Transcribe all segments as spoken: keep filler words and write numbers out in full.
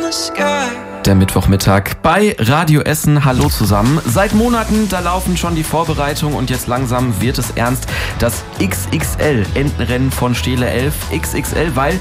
Der Mittwochmittag bei Radio Essen. Hallo zusammen. Seit Monaten, da laufen schon die Vorbereitungen und jetzt langsam wird es ernst. Das X X L-Entenrennen von Stele elf. X X L, weil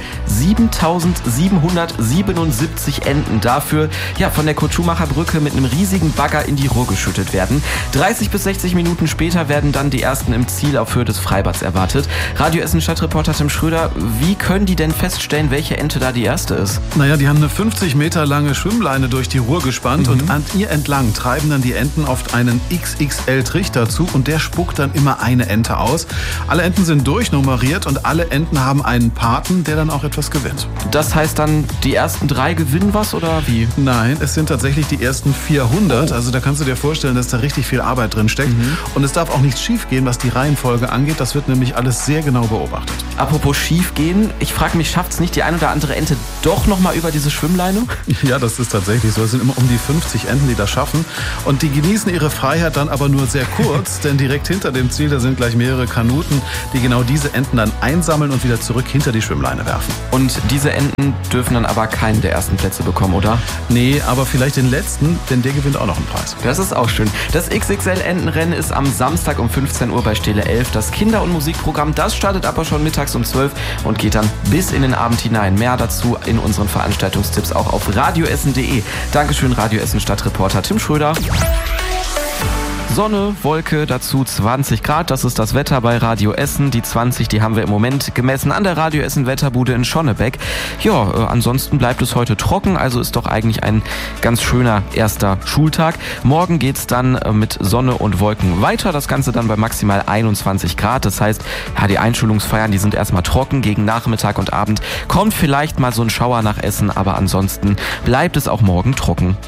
siebentausendsiebenhundertsiebenundsiebzig Enten dafür ja, von der Kurt-Schumacher Brücke mit einem riesigen Bagger in die Ruhr geschüttet werden. dreißig bis sechzig Minuten später werden dann die ersten im Ziel auf Höhe des Freibads erwartet. Radio Essen Stadtreporter Tim Schröder, wie können die denn feststellen, welche Ente da die erste ist? Naja, die haben eine fünfzig Meter lange Schwimmleine durch die Ruhr gespannt, mhm. und an ihr entlang treiben dann die Enten oft einen X X L-Trichter zu und der spuckt dann immer eine Ente aus. Alle Enten sind durchnummeriert und alle Enten haben einen Paten, der dann auch etwas gewinnt. Das heißt dann, die ersten drei gewinnen was oder wie? Nein, es sind tatsächlich die ersten vierhundert. Also da kannst du dir vorstellen, dass da richtig viel Arbeit drin steckt. Mhm. Und es darf auch nichts schief gehen, was die Reihenfolge angeht. Das wird nämlich alles sehr genau beobachtet. Apropos schief gehen, ich frage mich, schafft es nicht die ein oder andere Ente doch nochmal über diese Schwimmleine? Ja, das ist tatsächlich so. Es sind immer um die fünfzig Enten, die das schaffen. Und die genießen ihre Freiheit dann aber nur sehr kurz, denn direkt hinter dem Ziel, da sind gleich mehrere Kanuten, die genau diese Enten dann einsammeln und wieder zurück hinter die Schwimmleine werfen. Und diese Enten dürfen dann aber keinen der ersten Plätze bekommen, oder? Nee, aber vielleicht den letzten, denn der gewinnt auch noch einen Preis. Das ist auch schön. Das X X L-Entenrennen ist am Samstag um fünfzehn Uhr bei Stele elf. Das Kinder- und Musikprogramm, das startet aber schon mittags um zwölf und geht dann bis in den Abend hinein. Mehr dazu in unseren Veranstaltungstipps auch auf radioessen punkt de. Dankeschön, Radio Essen Stadtreporter Tim Schröder. Sonne, Wolke, dazu zwanzig Grad, das ist das Wetter bei Radio Essen. Die zwanzig, die haben wir im Moment gemessen an der Radio Essen Wetterbude in Schonnebeck. Ja, äh, ansonsten bleibt es heute trocken, also ist doch eigentlich ein ganz schöner erster Schultag. Morgen geht's dann äh, mit Sonne und Wolken weiter, das Ganze dann bei maximal einundzwanzig Grad. Das heißt, ja, die Einschulungsfeiern, die sind erstmal trocken, gegen Nachmittag und Abend kommt vielleicht mal so ein Schauer nach Essen, aber ansonsten bleibt es auch morgen trocken.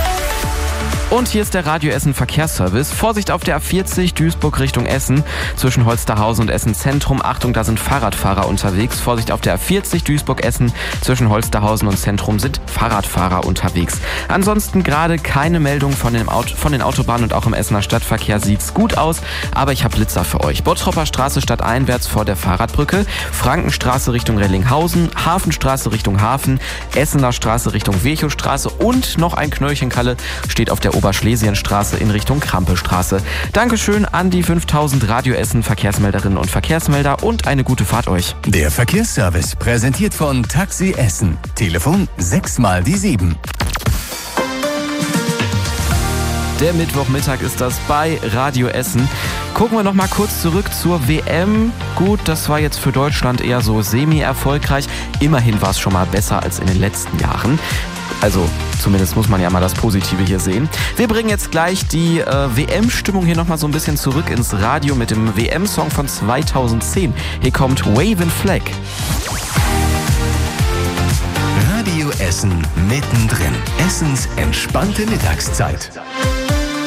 Und hier ist der Radio Essen Verkehrsservice. Vorsicht auf der A vierzig, Duisburg Richtung Essen, zwischen Holsterhausen und Essen Zentrum. Achtung, da sind Fahrradfahrer unterwegs. Vorsicht auf der A vierzig, Duisburg-Essen, zwischen Holsterhausen und Zentrum sind Fahrradfahrer unterwegs. Ansonsten gerade keine Meldung von, dem Auto, von den Autobahnen und auch im Essener Stadtverkehr sieht's gut aus. Aber ich habe Blitzer für euch. Bottropper Straße stadteinwärts vor der Fahrradbrücke, Frankenstraße Richtung Rellinghausen, Hafenstraße Richtung Hafen, Essener Straße Richtung Virchowstraße und noch ein Knöllchen Kalle steht auf der Oberschlesienstraße in Richtung Krampestraße. Dankeschön an die fünftausend Radio Essen Verkehrsmelderinnen und Verkehrsmelder und eine gute Fahrt euch. Der Verkehrsservice präsentiert von Taxi Essen. Telefon sechs mal die sieben. Der Mittwochmittag ist das bei Radio Essen. Gucken wir noch mal kurz zurück zur W M. Gut, das war jetzt für Deutschland eher so semi-erfolgreich. Immerhin war es schon mal besser als in den letzten Jahren. Also zumindest muss man ja mal das Positive hier sehen. Wir bringen jetzt gleich die äh, W M-Stimmung hier nochmal so ein bisschen zurück ins Radio mit dem W M-Song von zweitausendzehn. Hier kommt Wavin' Flag. Radio Essen mittendrin. Essens entspannte Mittagszeit.